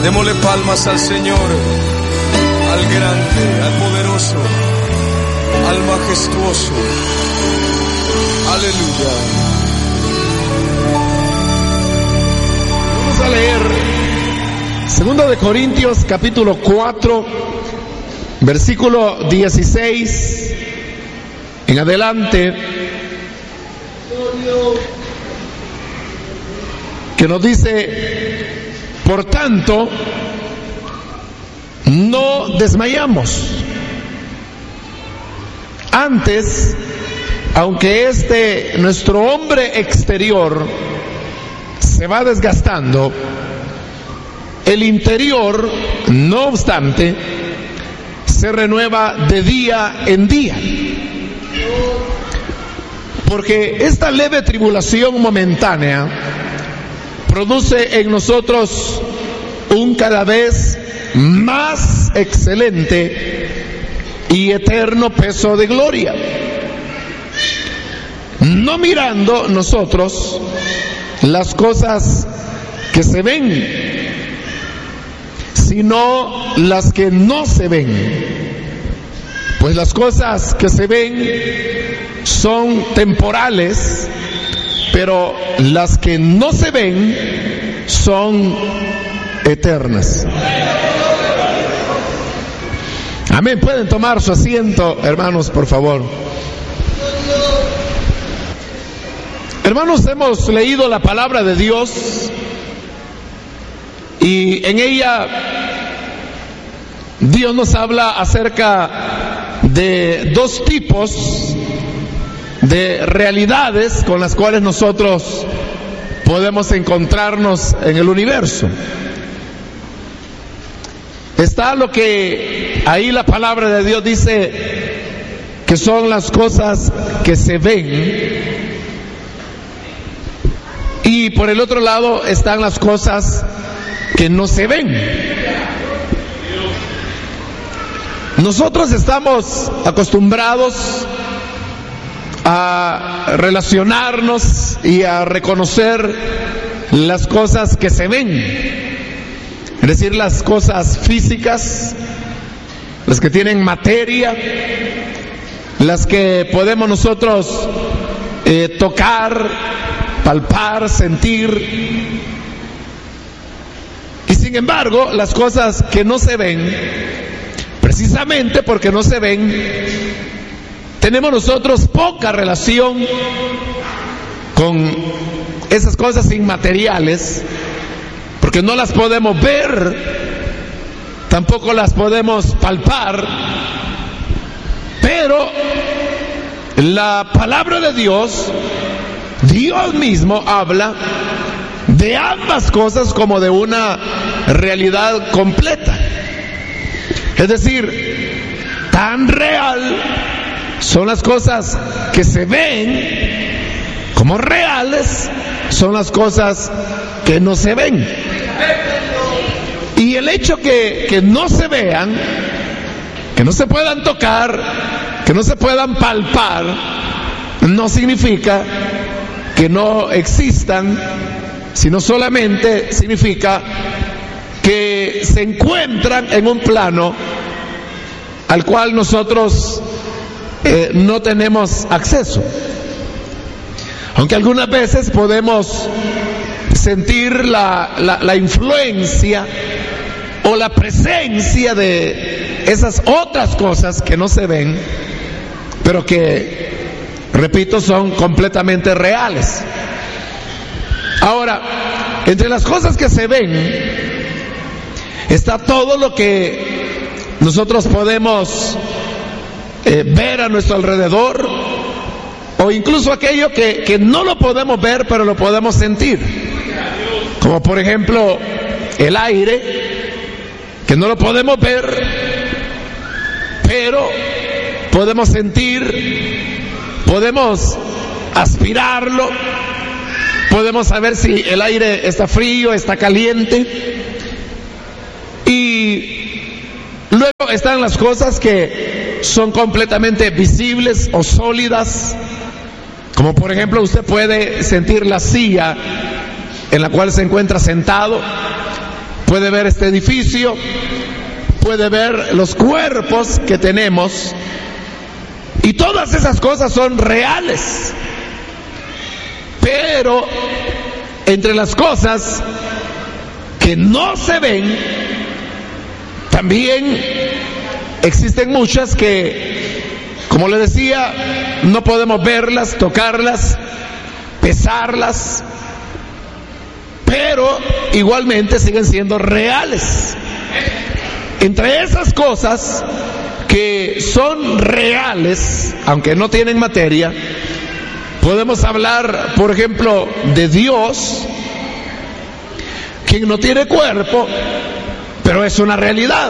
Démosle palmas al Señor, al grande, al poderoso, al majestuoso. Aleluya. Vamos a leer 2 de Corintios capítulo 4, versículo 16 en adelante, que nos dice: por tanto, no desmayamos. Antes, aunque nuestro hombre exterior se va desgastando, el interior, no obstante, se renueva de día en día. Porque esta leve tribulación momentánea produce en nosotros un cada vez más excelente y eterno peso de gloria, no mirando nosotros las cosas que se ven, sino las que no se ven. Pues las cosas que se ven son temporales, pero las que no se ven son eternas. Amén. Pueden tomar su asiento, hermanos, por favor. Hermanos, hemos leído la palabra de Dios y en ella Dios nos habla acerca de dos tipos de realidades con las cuales nosotros podemos encontrarnos en el universo. Está lo que ahí la palabra de Dios dice que son las cosas que se ven, y por el otro lado están las cosas que no se ven. Nosotros estamos acostumbrados a relacionarnos y a reconocer las cosas que se ven, es decir, las cosas físicas, las que tienen materia, las que podemos nosotros tocar, palpar, sentir. Y sin embargo, las cosas que no se ven, precisamente porque no se ven, tenemos nosotros poca relación con esas cosas inmateriales, porque no las podemos ver, tampoco las podemos palpar. Pero la palabra de Dios, Dios mismo habla de ambas cosas como de una realidad completa. Es decir, tan real son las cosas que se ven como reales son las cosas que no se ven. Y el hecho que no se vean, que no se puedan tocar, que no se puedan palpar, no significa que no existan, sino solamente significa que se encuentran en un plano al cual nosotros no tenemos acceso. Aunque algunas veces podemos sentir la influencia o la presencia de esas otras cosas que no se ven, pero que, repito, son completamente reales. Ahora, entre las cosas que se ven está todo lo que nosotros podemos ver a nuestro alrededor, o incluso aquello que no lo podemos ver pero lo podemos sentir, como por ejemplo el aire, que no lo podemos ver pero podemos sentir, podemos aspirarlo, podemos saber si el aire está frío, está caliente. Y luego están las cosas que son completamente visibles o sólidas, como por ejemplo usted puede sentir la silla en la cual se encuentra sentado, puede ver este edificio, puede ver los cuerpos que tenemos, y todas esas cosas son reales. Pero entre las cosas que no se ven, también existen muchas que, como le decía, no podemos verlas, tocarlas, pesarlas, pero igualmente siguen siendo reales. Entre esas cosas que son reales, aunque no tienen materia, podemos hablar, por ejemplo, de Dios, quien no tiene cuerpo, pero es una realidad.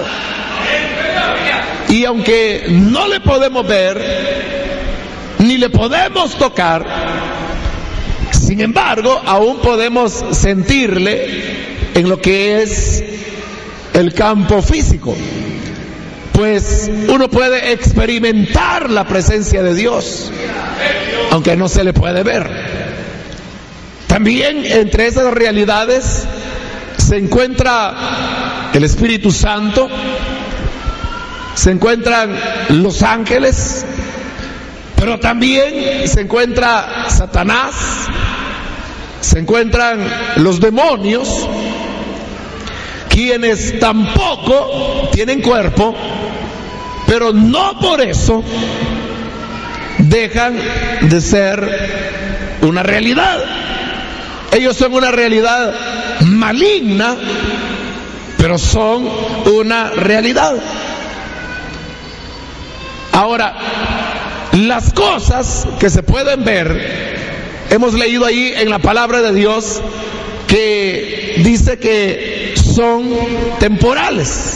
Y aunque no le podemos ver, ni le podemos tocar, sin embargo, aún podemos sentirle en lo que es el campo físico. Pues uno puede experimentar la presencia de Dios, aunque no se le puede ver. También entre esas realidades se encuentra el Espíritu Santo, se encuentran los ángeles, pero también se encuentra Satanás, se encuentran los demonios, quienes tampoco tienen cuerpo, pero no por eso dejan de ser una realidad. Ellos son una realidad maligna, pero son una realidad. Ahora, las cosas que se pueden ver, hemos leído ahí en la palabra de Dios que dice que son temporales.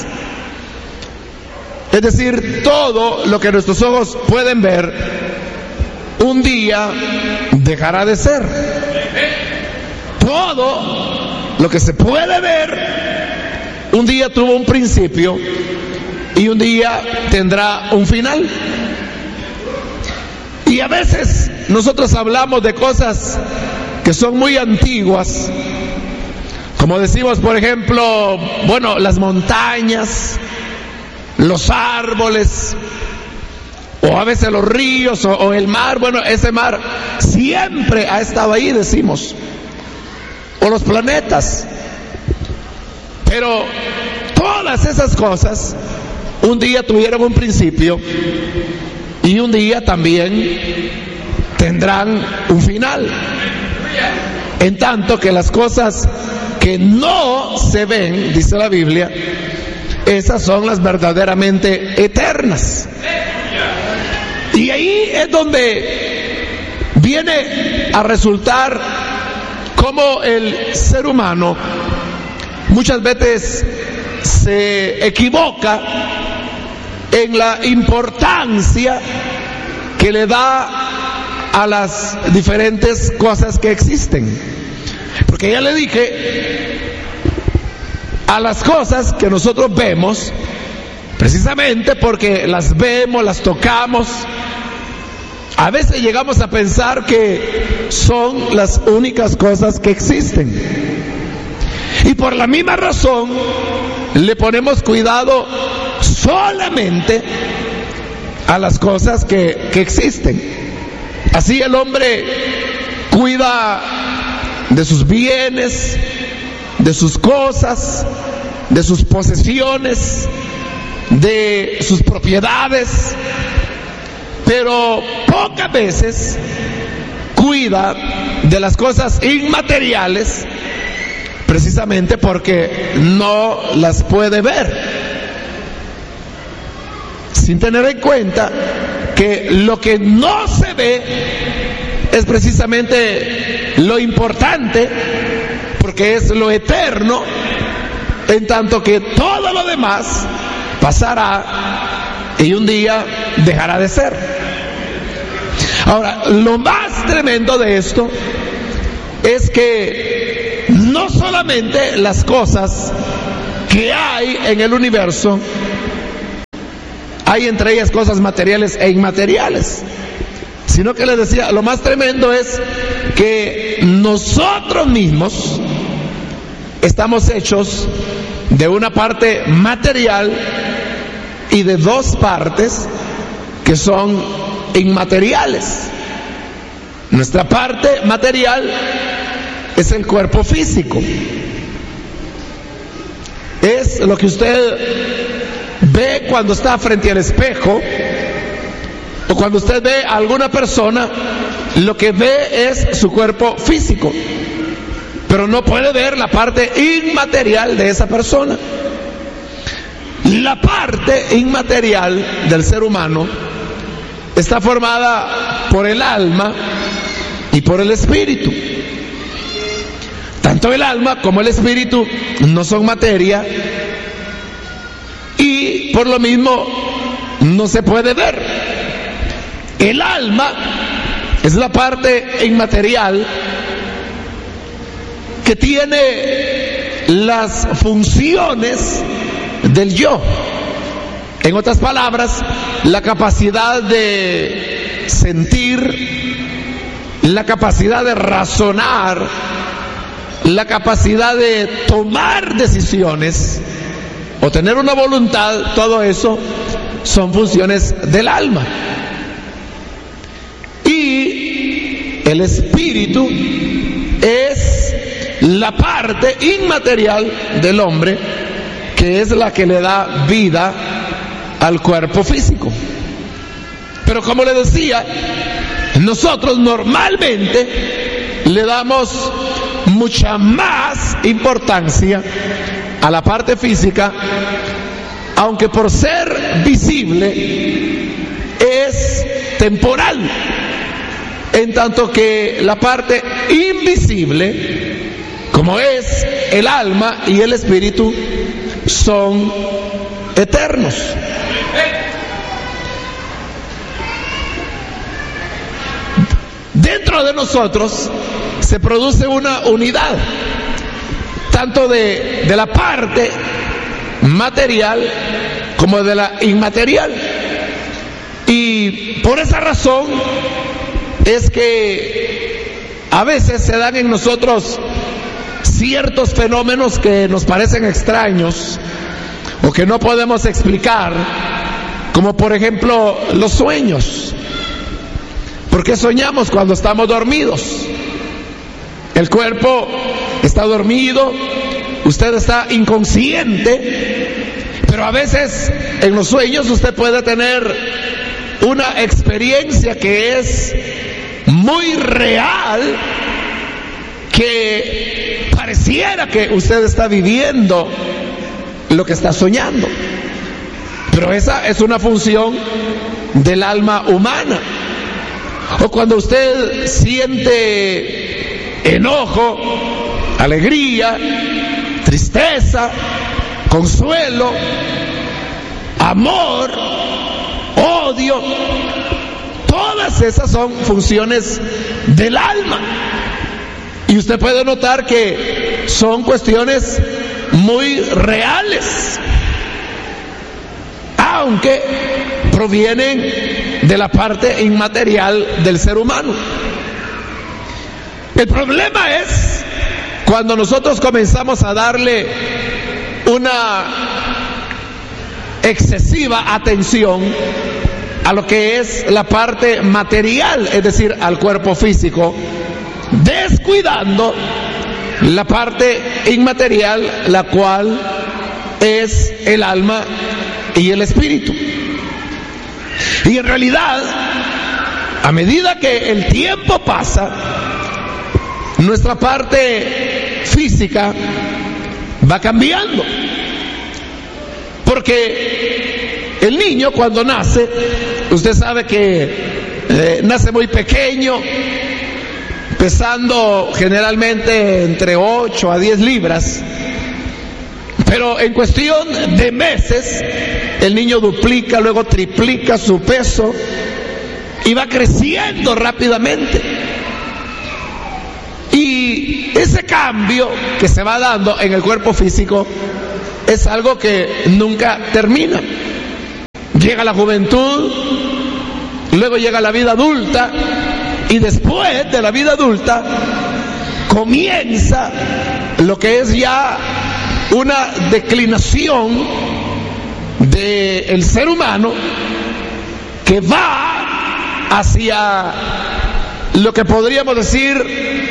Es decir, todo lo que nuestros ojos pueden ver, un día dejará de ser. Todo lo que se puede ver, un día tuvo un principio y un día tendrá un final. Y a veces nosotros hablamos de cosas que son muy antiguas, como decimos, por ejemplo, bueno, las montañas, los árboles, o a veces los ríos, o el mar. Bueno, ese mar siempre ha estado ahí, decimos, o los planetas. Pero todas esas cosas un día tuvieron un principio y un día también tendrán un final. En tanto que las cosas que no se ven, dice la Biblia, esas son las verdaderamente eternas. Y ahí es donde viene a resultar cómo el ser humano muchas veces se equivoca en la importancia que le da a las diferentes cosas que existen. Porque ya le dije, a las cosas que nosotros vemos, precisamente porque las vemos, las tocamos, a veces llegamos a pensar que son las únicas cosas que existen. Y por la misma razón le ponemos cuidado solamente a las cosas que existen. Así el hombre cuida de sus bienes, de sus cosas, de sus posesiones, de sus propiedades, pero pocas veces cuida de las cosas inmateriales, precisamente porque no las puede ver, sin tener en cuenta que lo que no se ve es precisamente lo importante, porque es lo eterno, en tanto que todo lo demás pasará y un día dejará de ser. Ahora, lo más tremendo de esto es que no solamente las cosas que hay en el universo, hay entre ellas cosas materiales e inmateriales, sino que les decía, lo más tremendo es que nosotros mismos estamos hechos de una parte material y de dos partes que son inmateriales. Nuestra parte material es el cuerpo físico. Es lo que usted ve cuando está frente al espejo, o cuando usted ve a alguna persona, lo que ve es su cuerpo físico, pero no puede ver la parte inmaterial de esa persona. La parte inmaterial del ser humano está formada por el alma y por el espíritu. Tanto el alma como el espíritu no son materia y por lo mismo no se puede ver. El alma es la parte inmaterial que tiene las funciones del yo. En otras palabras, la capacidad de sentir, la capacidad de razonar, la capacidad de tomar decisiones o tener una voluntad, todo eso son funciones del alma. Y el espíritu es la parte inmaterial del hombre, que es la que le da vida al cuerpo físico. Pero como le decía, nosotros normalmente le damos mucha más importancia a la parte física, aunque por ser visible es temporal, en tanto que la parte invisible, como es el alma y el espíritu, son eternos. Dentro de nosotros se produce una unidad, tanto de la parte material como de la inmaterial. Y por esa razón es que a veces se dan en nosotros ciertos fenómenos que nos parecen extraños o que no podemos explicar, como por ejemplo los sueños. ¿Por qué soñamos cuando estamos dormidos? El cuerpo está dormido, usted está inconsciente, pero a veces en los sueños usted puede tener una experiencia que es muy real, que pareciera que usted está viviendo lo que está soñando. Pero esa es una función del alma humana. O cuando usted siente enojo, alegría, tristeza, consuelo, amor, odio, todas esas son funciones del alma. Y usted puede notar que son cuestiones muy reales, aunque provienen de la parte inmaterial del ser humano. El problema es cuando nosotros comenzamos a darle una excesiva atención a lo que es la parte material, es decir, al cuerpo físico, descuidando la parte inmaterial, la cual es el alma y el espíritu. Y en realidad, a medida que el tiempo pasa, nuestra parte física va cambiando. Porque el niño cuando nace, usted sabe que nace muy pequeño, pesando generalmente entre 8 a 10 libras. Pero en cuestión de meses, el niño duplica, luego triplica su peso y va creciendo rápidamente. Y ese cambio que se va dando en el cuerpo físico es algo que nunca termina. Llega la juventud, luego llega la vida adulta, y después de la vida adulta comienza lo que es ya una declinación del ser humano que va hacia lo que podríamos decir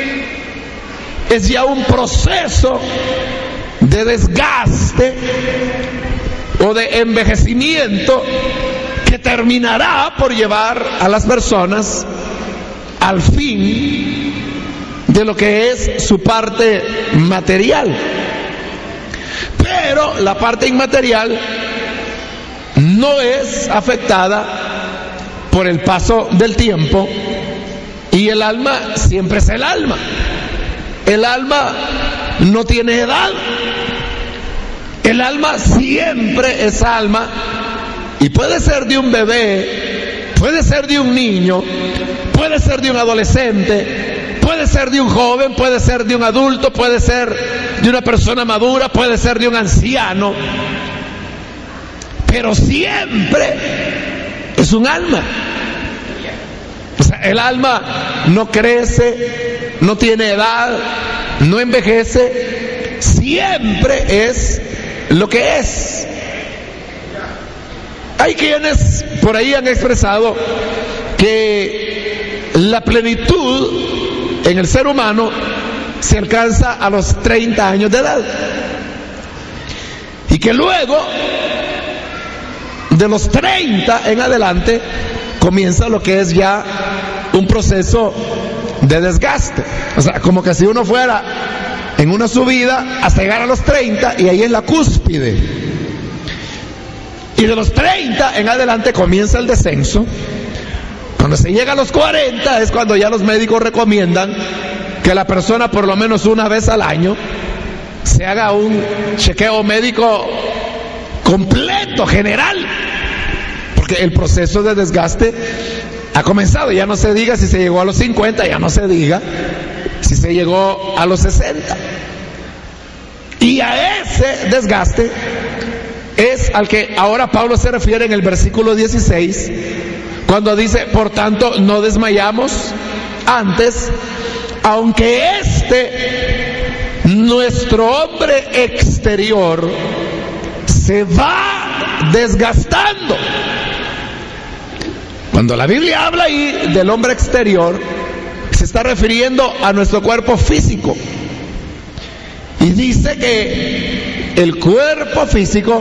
es ya un proceso de desgaste o de envejecimiento que terminará por llevar a las personas al fin de lo que es su parte material. Pero la parte inmaterial no es afectada por el paso del tiempo, y el alma siempre es el alma. El alma no tiene edad. El alma siempre es alma, y puede ser de un bebé, puede ser de un niño, puede ser de un adolescente, puede ser de un joven, puede ser de un adulto, puede ser de una persona madura, puede ser de un anciano, pero siempre es un alma. O sea, el alma no crece, no tiene edad, no envejece, siempre es lo que es. Hay quienes por ahí han expresado que la plenitud en el ser humano se alcanza a los 30 años de edad, y que luego de los 30 en adelante comienza lo que es ya un proceso de desgaste. O sea, como que si uno fuera en una subida hasta llegar a los 30, y ahí es la cúspide, y de los 30 en adelante comienza el descenso. Cuando se llega a los 40 es cuando ya los médicos recomiendan que la persona por lo menos una vez al año se haga un chequeo médico completo, general, porque el proceso de desgaste ha comenzado. Ya no se diga si se llegó a los 50, ya no se diga si se llegó a los 60. Y a ese desgaste es al que ahora Pablo se refiere en el versículo 16, cuando dice: por tanto no desmayamos, antes, aunque nuestro hombre exterior se va desgastando. Cuando la Biblia habla ahí del hombre exterior, se está refiriendo a nuestro cuerpo físico, y dice que el cuerpo físico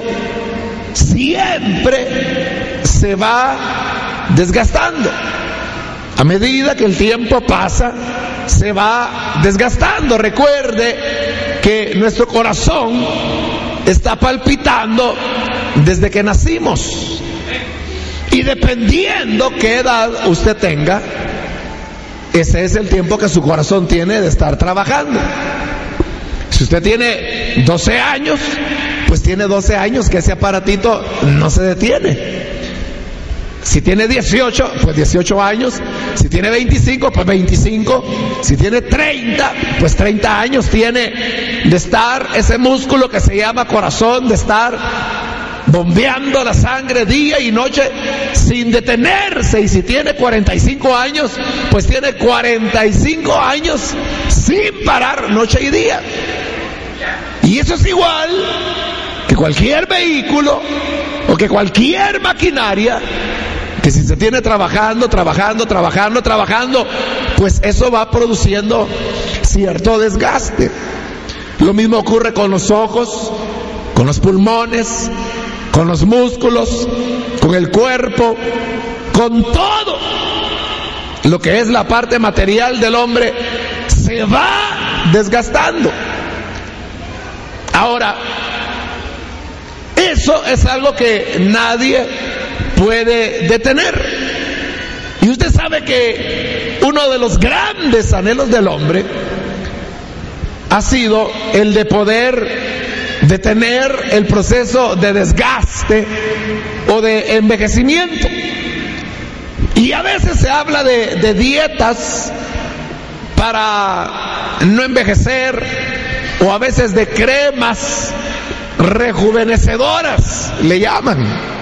siempre se va desgastando. A medida que el tiempo pasa, se va desgastando. Recuerde que nuestro corazón está palpitando desde que nacimos, y dependiendo qué edad usted tenga, ese es el tiempo que su corazón tiene de estar trabajando. Si usted tiene 12 años, pues tiene 12 años que ese aparatito no se detiene. Si tiene 18, pues 18 años. Si tiene 25, pues 25. Si tiene 30, pues 30 años tiene de estar ese músculo que se llama corazón, de estar bombeando la sangre día y noche sin detenerse. Y si tiene 45 años, pues tiene 45 años sin parar noche y día. Y eso es igual que cualquier vehículo o que cualquier maquinaria, que si se tiene trabajando, pues eso va produciendo cierto desgaste. Lo mismo ocurre con los ojos, con los pulmones, con los músculos, con el cuerpo, con todo lo que es la parte material del hombre, se va desgastando. Ahora, eso es algo que nadie puede detener. Y usted sabe que uno de los grandes anhelos del hombre ha sido el de poder detener el proceso de desgaste o de envejecimiento. Y a veces se habla de dietas para no envejecer, o a veces de cremas rejuvenecedoras, le llaman,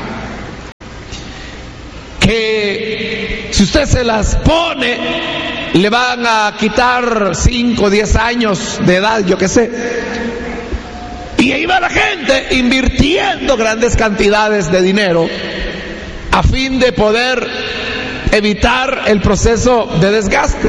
que si usted se las pone le van a quitar 5 o 10 años de edad, yo qué sé. Y ahí va la gente invirtiendo grandes cantidades de dinero a fin de poder evitar el proceso de desgaste.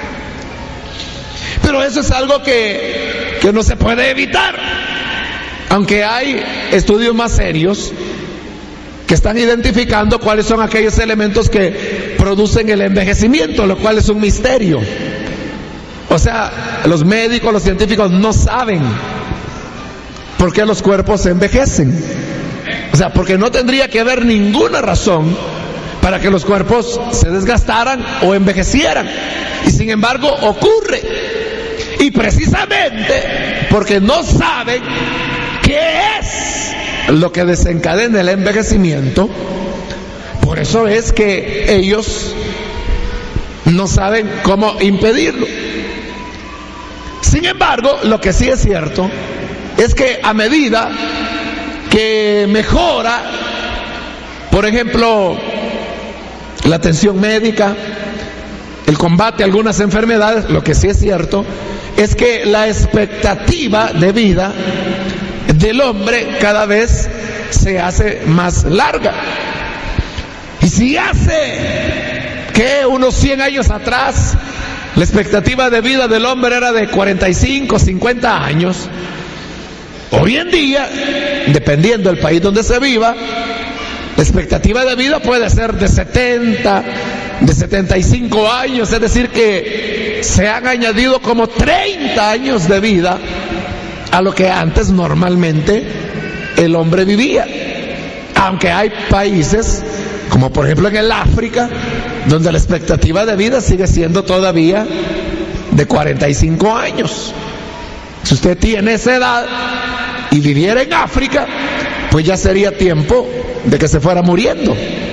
Pero eso es algo que no se puede evitar, aunque hay estudios más serios que están identificando cuáles son aquellos elementos que producen el envejecimiento, lo cual es un misterio. O sea, los médicos, los científicos no saben por qué los cuerpos se envejecen. O sea, porque no tendría que haber ninguna razón para que los cuerpos se desgastaran o envejecieran. Y sin embargo ocurre. Y precisamente porque no saben qué es lo que desencadena el envejecimiento, por eso es que ellos no saben cómo impedirlo. Sin embargo, lo que sí es cierto es que a medida que mejora, por ejemplo, la atención médica, el combate a algunas enfermedades, lo que sí es cierto es que la expectativa de vida del hombre cada vez se hace más larga. Y si hace que unos 100 años atrás la expectativa de vida del hombre era de 45, 50 años, hoy en día, dependiendo del país donde se viva, la expectativa de vida puede ser de 70, de 75 años, es decir que se han añadido como 30 años de vida a lo que antes normalmente el hombre vivía. Aunque hay países, como por ejemplo en el África, donde la expectativa de vida sigue siendo todavía de 45 años. Si usted tiene esa edad y viviera en África, pues ya sería tiempo de que se fuera muriendo.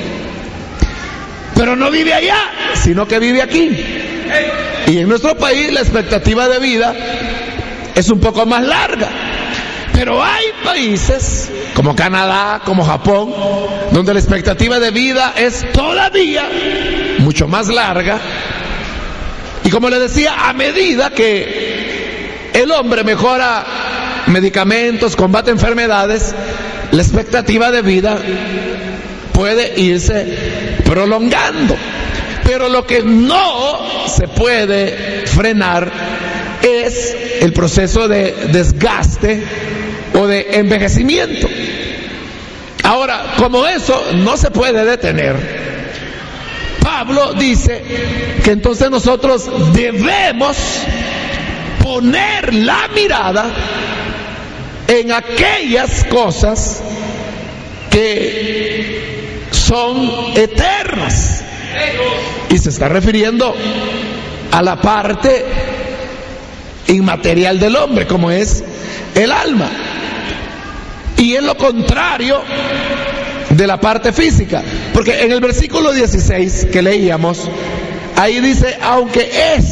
Pero no vive allá, sino que vive aquí. Y en nuestro país la expectativa de vida es un poco más larga. Pero hay países como Canadá, como Japón, donde la expectativa de vida es todavía mucho más larga. Y como le decía, a medida que el hombre mejora medicamentos, combate enfermedades, la expectativa de vida puede irse prolongando. Pero lo que no se puede frenar es el proceso de desgaste o de envejecimiento. Ahora, como eso no se puede detener, Pablo dice que entonces nosotros debemos poner la mirada en aquellas cosas que son eternas. Y se está refiriendo a la parte inmaterial del hombre, como es el alma. Y es lo contrario de la parte física. Porque en el versículo 16 que leíamos, ahí dice, aunque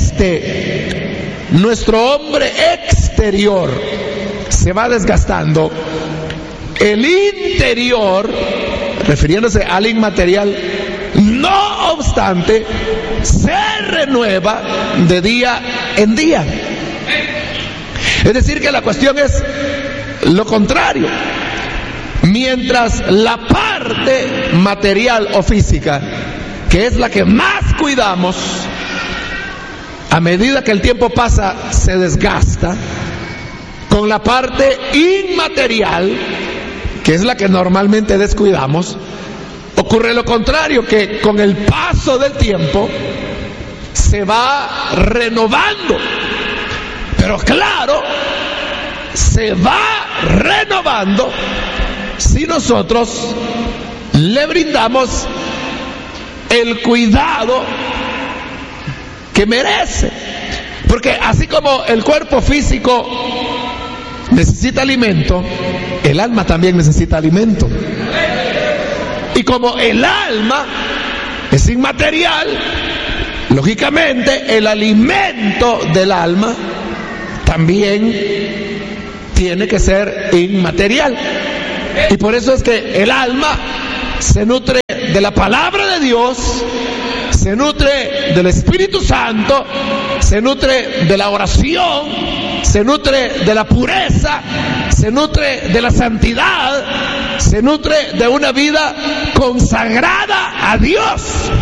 nuestro hombre exterior se va desgastando, el interior, refiriéndose al inmaterial, no obstante, se renueva de día en día. Es decir, que la cuestión es lo contrario. Mientras la parte material o física, que es la que más cuidamos, a medida que el tiempo pasa se desgasta, con la parte inmaterial, que es la que normalmente descuidamos, ocurre lo contrario, que con el paso del tiempo se va renovando. Pero claro, se va renovando si nosotros le brindamos el cuidado que merece. Porque así como el cuerpo físico necesita alimento, el alma también necesita alimento. Y como el alma es inmaterial, lógicamente el alimento del alma también tiene que ser inmaterial. Y por eso es que el alma se nutre de la palabra de Dios, se nutre del Espíritu Santo se nutre de la oración, se nutre de la pureza, se nutre de la santidad, se nutre de una vida consagrada a Dios.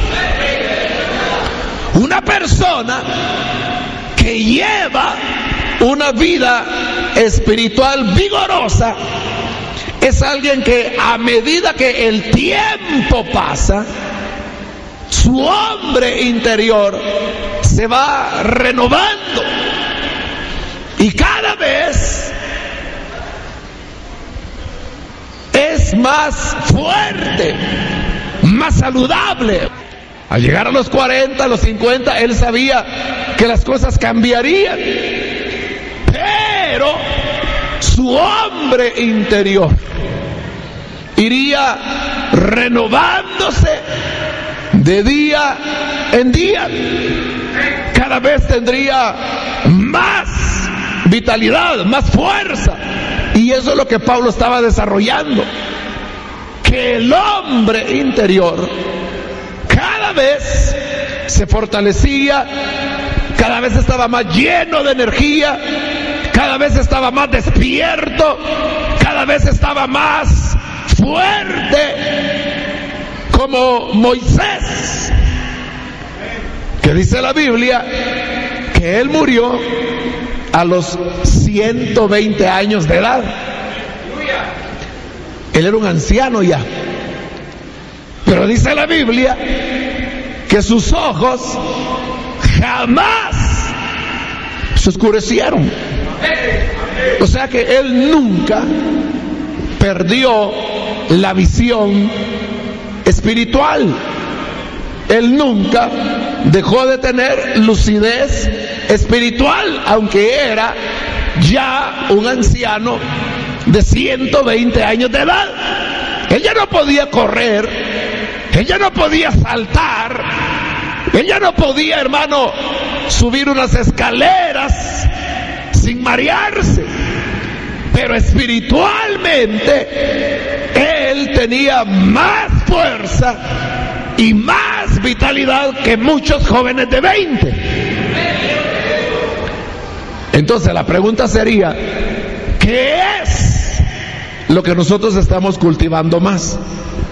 Una persona que lleva una vida espiritual vigorosa es alguien que a medida que el tiempo pasa, su hombre interior se va renovando y cada vez es más fuerte, más saludable. Al llegar a los 40, a los 50, él sabía que las cosas cambiarían, pero su hombre interior iría renovándose de día en día. Cada vez tendría más vitalidad, más fuerza. Y eso es lo que Pablo estaba desarrollando. Que el hombre interior cada vez se fortalecía, cada vez estaba más lleno de energía, cada vez estaba más despierto, cada vez estaba más fuerte, como Moisés, que dice la Biblia que él murió a los 120 años de edad. Él era un anciano ya, pero dice la Biblia que sus ojos jamás se oscurecieron. O sea que él nunca perdió la visión espiritual. Él nunca dejó de tener lucidez espiritual, aunque era ya un anciano de 120 años de edad. Él ya no podía correr, él ya no podía saltar, él ya no podía, hermano, subir unas escaleras sin marearse, pero espiritualmente él tenía más fuerza y más vitalidad que muchos jóvenes de 20. Entonces la pregunta sería, ¿qué es lo que nosotros estamos cultivando más?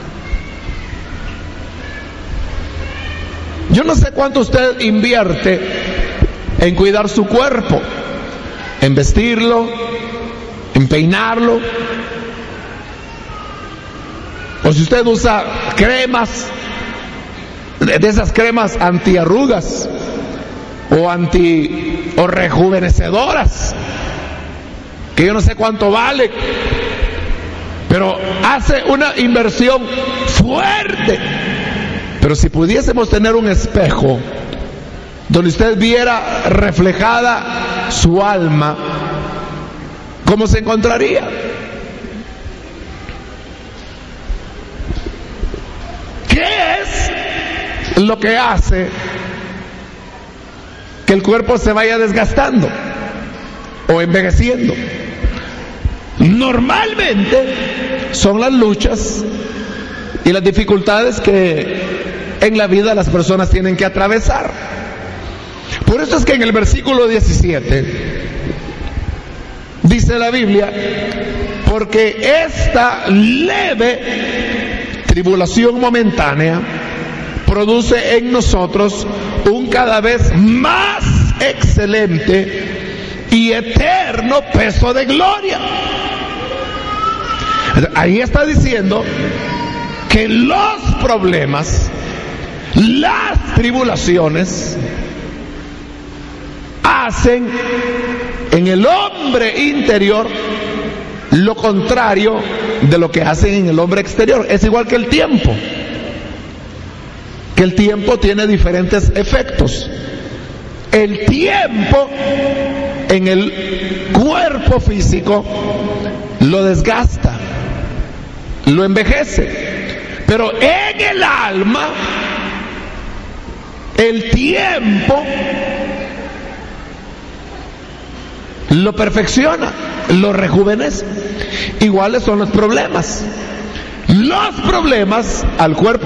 Yo no sé cuánto usted invierte en cuidar su cuerpo, en vestirlo, en peinarlo, o si usted usa cremas, de esas cremas antiarrugas o rejuvenecedoras, que yo no sé cuánto vale, pero hace una inversión fuerte. Pero si pudiésemos tener un espejo donde usted viera reflejada su alma, ¿cómo se encontraría? ¿Qué es lo que hace que el cuerpo se vaya desgastando o envejeciendo? Normalmente son las luchas y las dificultades que en la vida las personas tienen que atravesar. Por eso es que en el versículo 17 dice la Biblia: porque esta leve tribulación momentánea produce en nosotros un cada vez más excelente y eterno peso de gloria. Ahí está diciendo que los problemas, las tribulaciones, hacen en el hombre interior lo contrario de lo que hacen en el hombre exterior. Es igual que el tiempo tiene diferentes efectos. El tiempo en el cuerpo físico lo desgasta, lo envejece, pero en el alma el tiempo lo perfecciona, lo rejuvenece. Iguales son los problemas. Los problemas al cuerpo